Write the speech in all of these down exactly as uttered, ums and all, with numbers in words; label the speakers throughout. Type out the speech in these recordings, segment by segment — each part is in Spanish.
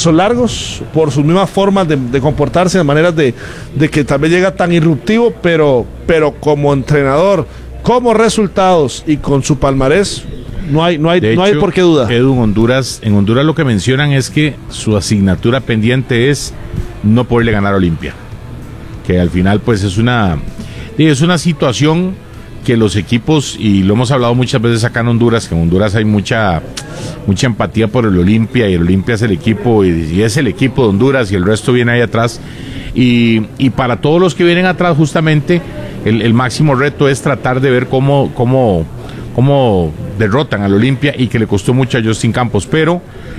Speaker 1: plazos largos, por sus mismas formas de, de comportarse, de maneras de, de que tal vez llega tan irruptivo, pero, pero como entrenador, como resultados y con su palmarés, no hay, no hay,
Speaker 2: de
Speaker 1: no
Speaker 2: hecho,
Speaker 1: hay por qué duda.
Speaker 2: Edu, en Honduras, en Honduras lo que mencionan es que su asignatura pendiente es no poderle ganar a Olimpia, que al final pues es una, es una situación que los equipos, y lo hemos hablado muchas veces acá en Honduras, que en Honduras hay mucha mucha empatía por el Olimpia, y el Olimpia es el equipo, y, y es el equipo de Honduras, y el resto viene ahí atrás, y, y para todos los que vienen atrás justamente el, el máximo reto es tratar de ver cómo, cómo, cómo derrotan al Olimpia, y que le costó mucho a Justin Campos, pero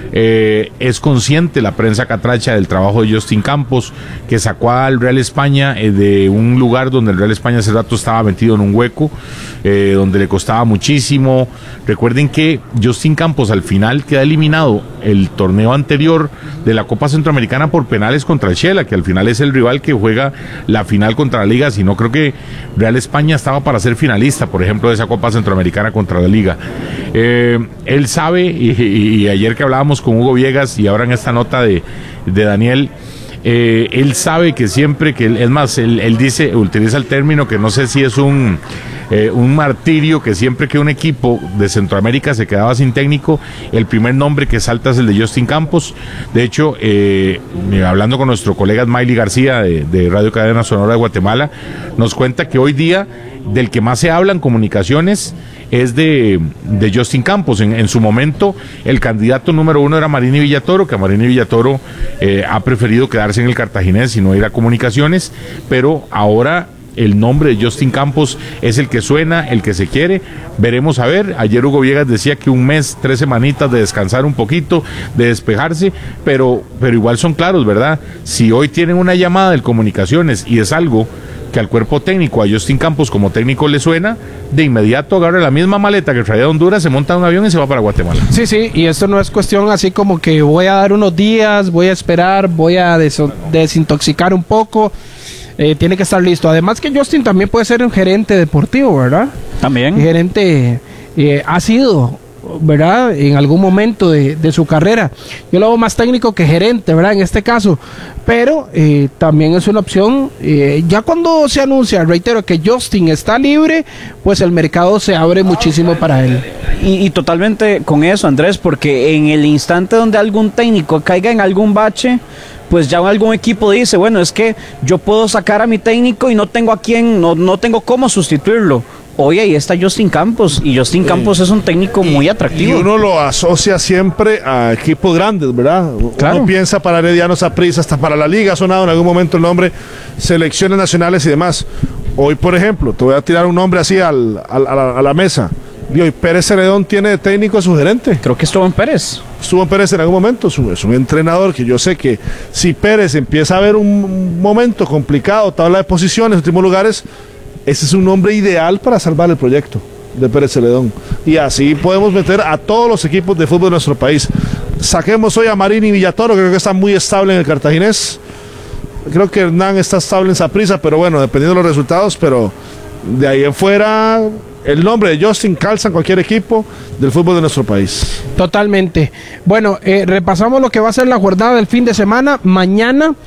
Speaker 2: eh, es consciente la prensa catracha del trabajo de Justin Campos, que sacó al Real España eh, de un lugar donde el Real España hace rato estaba metido en un hueco, eh, donde le costaba muchísimo. Recuerden que Justin Campos al final queda eliminado el torneo anterior de la Copa Centroamericana por penales contra el Shela, que al final es el rival que juega la final contra la Liga, si no creo que Real España estaba para ser finalista, por ejemplo, de esa Copa Centroamericana contra la Liga. Eh, él sabe, y, y, y ayer que hablábamos con Hugo Viegas y ahora en esta nota de, de Daniel, eh, él sabe que siempre que, él, es más, él, él dice, utiliza el término que no sé si es un, eh, un martirio, que siempre que un equipo de Centroamérica se quedaba sin técnico, el primer nombre que salta es el de Justin Campos. De hecho, eh, hablando con nuestro colega Miley García de, de Radio Cadena Sonora de Guatemala, nos cuenta que hoy día del que más se habla en comunicaciones es de, de Justin Campos. En, en su momento el candidato número uno era Marini Villatoro, que Marini Villatoro eh, ha preferido quedarse en el Cartaginés y no ir a comunicaciones, pero ahora el nombre de Justin Campos es el que suena, el que se quiere. Veremos a ver. Ayer Hugo Viegas decía que un mes, tres semanitas de descansar un poquito, de despejarse, pero, pero igual son claros, ¿verdad? Si hoy tienen una llamada de comunicaciones y es algo que al cuerpo técnico, a Justin Campos como técnico le suena, de inmediato agarra la misma maleta que traía de Honduras, se monta en un avión y se va para Guatemala.
Speaker 3: Sí, sí, y esto no es cuestión así como que voy a dar unos días, voy a esperar, voy a des- desintoxicar un poco, eh, tiene que estar listo. Además que Justin también puede ser un gerente deportivo, ¿verdad?
Speaker 4: También.
Speaker 3: Gerente, eh, ha sido, ¿verdad? En algún momento de, de su carrera. Yo lo hago más técnico que gerente, ¿verdad? En este caso. Pero eh, también es una opción. Eh, ya cuando se anuncia, reitero, que Justin está libre, pues el mercado se abre muchísimo para él.
Speaker 4: Y, y totalmente con eso, Andrés, porque en el instante donde algún técnico caiga en algún bache, pues ya algún equipo dice, bueno, es que yo puedo sacar a mi técnico y no tengo a quién, no, no tengo cómo sustituirlo. Hoy ahí está Justin Campos, y Justin sí. Campos es un técnico muy atractivo.
Speaker 1: Y uno lo asocia siempre a equipos grandes, ¿verdad?
Speaker 3: Claro.
Speaker 1: Uno piensa para Herediano, Saprissa, hasta para la Liga ha sonado en algún momento el nombre, selecciones nacionales y demás. Hoy, por ejemplo, te voy a tirar un nombre así al, al, a, la, a la mesa. Y hoy Pérez Celedón tiene de técnico a su gerente.
Speaker 4: Creo que estuvo en Pérez.
Speaker 1: Estuvo en Pérez en algún momento, es un, es un entrenador que yo sé que si Pérez empieza a ver un momento complicado, tabla de posiciones, últimos lugares, ese es un nombre ideal para salvar el proyecto de Pérez Celedón. Y así podemos meter a todos los equipos de fútbol de nuestro país. Saquemos hoy a Marini Villatoro, que creo que está muy estable en el Cartaginés. Creo que Hernán está estable en Saprissa, pero bueno, dependiendo de los resultados, pero de ahí en fuera, el nombre de Justin calza en cualquier equipo del fútbol de nuestro país.
Speaker 3: Totalmente. Bueno, eh, repasamos lo que va a ser la jornada del fin de semana. Mañana,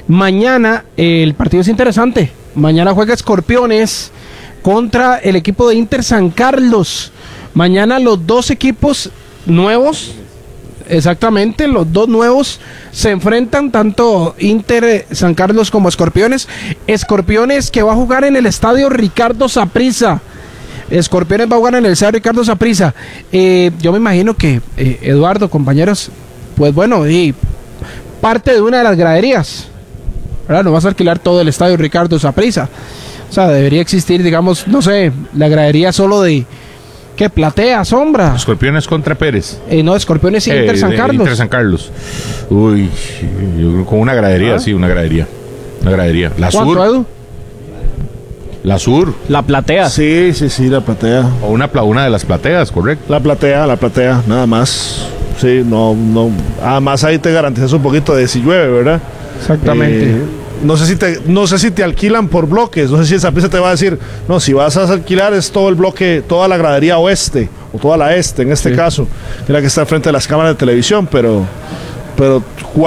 Speaker 3: mañana eh, el partido es interesante. Mañana juega Escorpiones contra el equipo de Inter San Carlos. Mañana los dos equipos nuevos, exactamente, los dos nuevos se enfrentan, tanto Inter San Carlos como Escorpiones. Escorpiones que va a jugar en el estadio Ricardo Saprissa. Escorpiones va a jugar en el estadio Ricardo Saprissa. Eh, yo me imagino que, eh, Eduardo, compañeros, pues bueno, y parte de una de las graderías, ¿verdad? No vas a alquilar todo el estadio Ricardo Saprissa. O sea, debería existir, digamos, no sé, la gradería solo de, ¿qué? Platea, sombra.
Speaker 2: Escorpiones contra Pérez.
Speaker 3: Eh, no, Escorpiones y eh, Inter San Carlos.
Speaker 2: Inter San Carlos. Uy, yo, con una gradería, ¿ah? Sí, una gradería. Una gradería. La
Speaker 3: ¿Cuánto,
Speaker 2: Sur.
Speaker 3: Edu?
Speaker 2: La Sur.
Speaker 4: La Platea.
Speaker 1: Sí, sí, sí, la Platea.
Speaker 2: O una, una de las plateas, correcto.
Speaker 1: La Platea, la Platea, nada más. Sí, no, no. Además ahí te garantizas un poquito de si llueve, ¿verdad?
Speaker 3: Exactamente.
Speaker 1: Eh, no sé si te, no sé si te alquilan por bloques, no sé si esa pieza te va a decir, no, si vas a alquilar es todo el bloque, toda la gradería oeste, o toda la este en este sí. caso, que es la que está frente a las cámaras de televisión, pero, pero